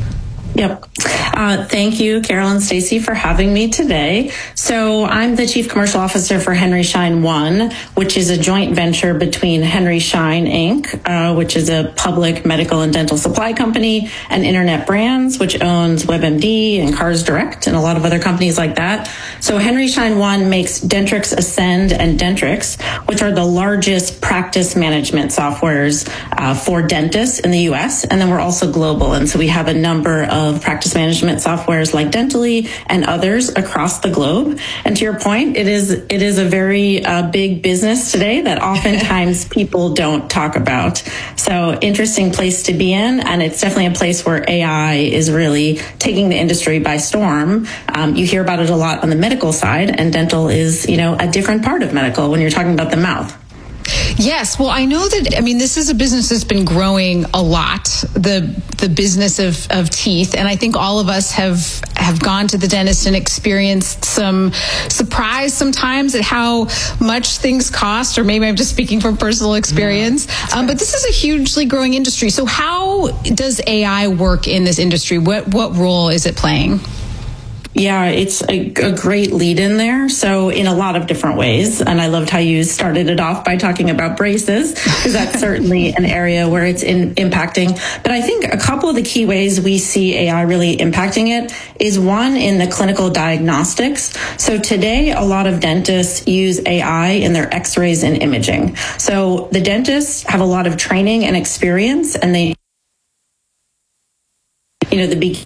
Yep. Uh, thank you, Carolyn and Stacey, for having me today. So I'm the Chief Commercial Officer for Henry Schein One, which is a joint venture between Henry Schein Incorporated, uh, which is a public medical and dental supply company, and Internet Brands, which owns WebMD and Cars Direct and a lot of other companies like that. So Henry Schein One makes Dentrix Ascend and Dentrix, which are the largest practice management softwares uh, for dentists in the U S, and then we're also global. And so we have a number of practice management management softwares like Dentally and others across the globe. And to your point, it is it is a very uh, big business today that oftentimes people don't talk about. So interesting place to be in, and it's definitely a place where A I is really taking the industry by storm. Um, you hear about it a lot on the medical side, and dental is, you know, a different part of medical when you're talking about the mouth. Yes. Well, I know that, I mean, this is a business that's been growing a lot, the the business of, of teeth. And I think all of us have, have gone to the dentist and experienced some surprise sometimes at how much things cost, or maybe I'm just speaking from personal experience. Yeah, um, but this is a hugely growing industry. So how does A I work in this industry? What, what role is it playing? Yeah, it's a, a great lead in there. So in a lot of different ways. And I loved how you started it off by talking about braces, because that's certainly an area where it's in, impacting. But I think a couple of the key ways we see A I really impacting it is one in the clinical diagnostics. So today, a lot of dentists use A I in their x-rays and imaging. So the dentists have a lot of training and experience, and they, you know, the beginning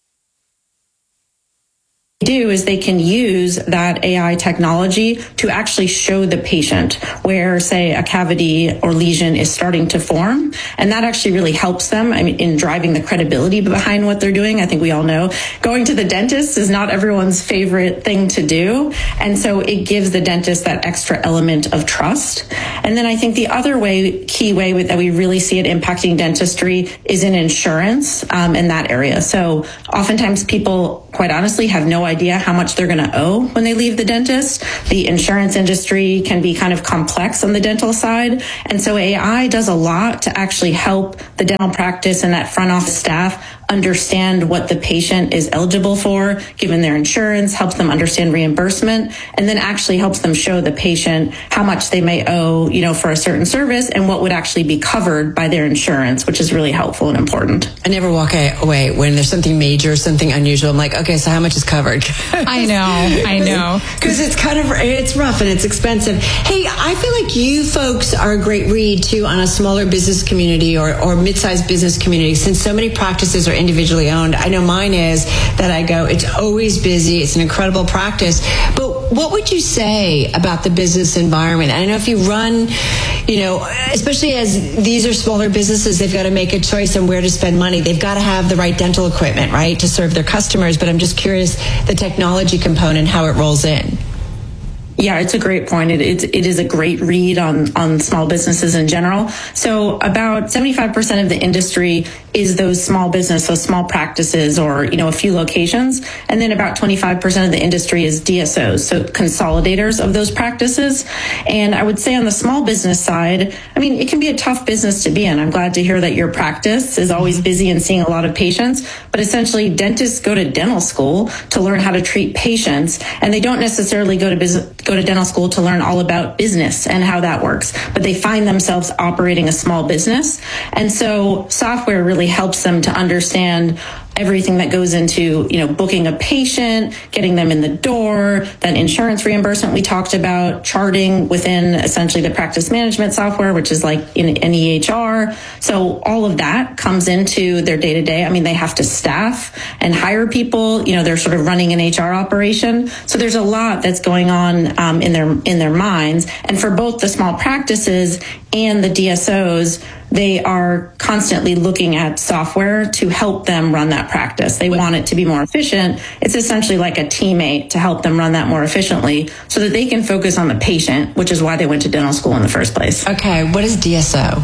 do is they can use that A I technology to actually show the patient where, say, a cavity or lesion is starting to form. And that actually really helps them, I mean, in driving the credibility behind what they're doing. I think we all know going to the dentist is not everyone's favorite thing to do. And so it gives the dentist that extra element of trust. And then I think the other way, key way with, that we really see it impacting dentistry is in insurance um, in that area. So oftentimes people, quite honestly, have no idea how much they're going to owe when they leave the dentist. The insurance industry can be kind of complex on the dental side. And so A I does a lot to actually help the dental practice and that front office staff understand what the patient is eligible for, given their insurance, helps them understand reimbursement, and then actually helps them show the patient how much they may owe, you know, for a certain service and what would actually be covered by their insurance, which is really helpful and important. I never walk away when there's something major, something unusual. I'm like, okay, so how much is covered? I know, I know. Because it's kind of, it's rough and it's expensive. Hey, I feel like you folks are a great read too on a smaller business community or, or mid-sized business community, since so many practices are individually owned. I know mine is that I go, it's always busy. It's an incredible practice. But what would you say about the business environment? I know if you run, you know, especially as these are smaller businesses, they've got to make a choice on where to spend money. They've got to have the right dental equipment, right, to serve their customers. But I'm just curious, the technology component, how it rolls in. Yeah, it's a great point. It, it, it is a great read on, on small businesses in general. So about seventy-five percent of the industry is those small business, those small practices or, you know, a few locations. And then about twenty-five percent of the industry is D S Os, so consolidators of those practices. And I would say on the small business side, I mean, it can be a tough business to be in. I'm glad to hear that your practice is always busy and seeing a lot of patients. But essentially, dentists go to dental school to learn how to treat patients, and they don't necessarily go to business go to dental school to learn all about business and how that works, but they find themselves operating a small business. And so software really helps them to understand everything that goes into, you know, booking a patient, getting them in the door, that insurance reimbursement we talked about, charting within essentially the practice management software, which is like in an E H R. So all of that comes into their day to day. I mean, they have to staff and hire people, you know, they're sort of running an H R operation. So there's a lot that's going on um, in their, in their minds. And for both the small practices and the D S Os, they are constantly looking at software to help them run that practice. They want it to be more efficient. It's essentially like a teammate to help them run that more efficiently so that they can focus on the patient, which is why they went to dental school in the first place. Okay, what is D S O?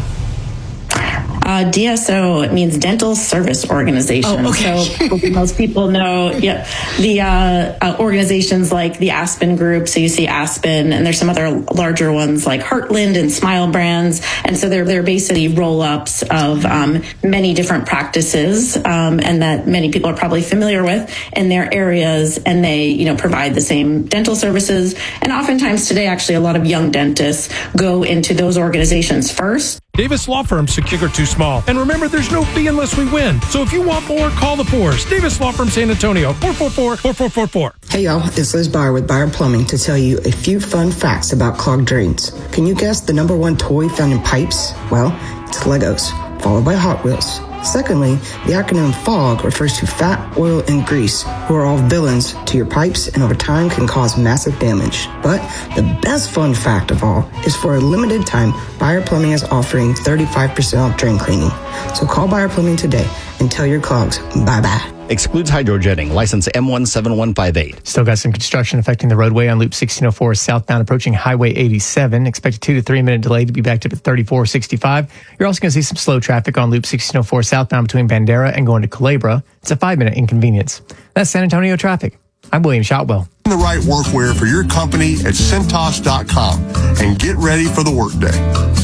Uh, D S O, it means Dental Service Organization. Oh, okay. So most people know, yeah, the uh, uh, organizations like the Aspen Group. So you see Aspen, and there's some other larger ones like Heartland and Smile Brands. And so they're they're basically roll-ups of um, many different practices, um, and that many people are probably familiar with in their areas. And they, you know, provide the same dental services. And oftentimes today, actually, a lot of young dentists go into those organizations first. Davis Law Firm secure too small. And remember, there's no fee unless we win. So if you want more, call the Fours. Davis Law Firm San Antonio, four four four, four four four four. Hey y'all, it's Liz Byer with Byer Plumbing to tell you a few fun facts about clogged drains. Can you guess the number one toy found in pipes? Well, it's Legos, followed by Hot Wheels, Secondly, the acronym FOG refers to fat, oil, and grease, who are all villains to your pipes and over time can cause massive damage. But the best fun fact of all is for a limited time, Buyer Plumbing is offering thirty-five percent off drain cleaning. So call Buyer Plumbing today and tell your clogs bye-bye. Excludes hydrojetting. License M one seven one five eight. Still got some construction affecting the roadway on Loop sixteen oh four southbound approaching Highway eighty-seven. Expect a two to three minute delay to be backed up at thirty-four sixty-five. You're also going to see some slow traffic on Loop sixteen oh four southbound between Bandera and going to Culebra. It's a five minute inconvenience. That's San Antonio traffic. I'm William Shotwell. The right workwear for your company at Cintas dot com and get ready for the workday.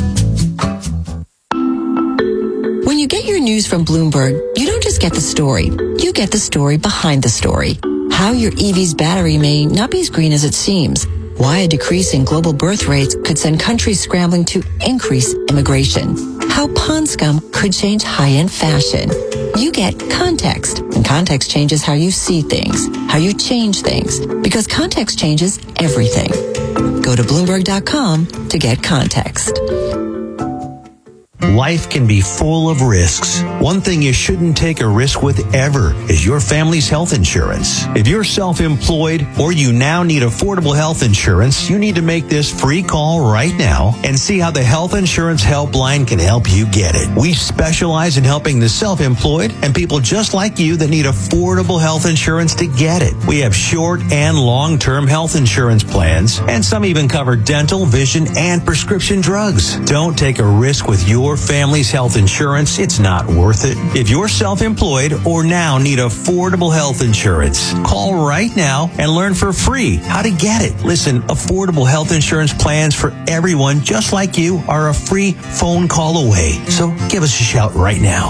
When you get your news from Bloomberg, you don't just get the story. You get the story behind the story. How your E V's battery may not be as green as it seems. Why a decrease in global birth rates could send countries scrambling to increase immigration. How pond scum could change high-end fashion. You get context, and context changes how you see things, how you change things, because context changes everything. Go to Bloomberg dot com to get context. Life can be full of risks. One thing you shouldn't take a risk with ever is your family's health insurance. If you're self-employed or you now need affordable health insurance, you need to make this free call right now and see how the Health Insurance Helpline can help you get it. We specialize in helping the self-employed and people just like you that need affordable health insurance to get it. We have short and long-term health insurance plans, and some even cover dental, vision, and prescription drugs. Don't take a risk with your family's health insurance. It's not worth it. If you're self-employed or now need affordable health insurance, call right now and learn for free how to get it. Listen, affordable health insurance plans for everyone just like you are a free phone call away. So give us a shout right now.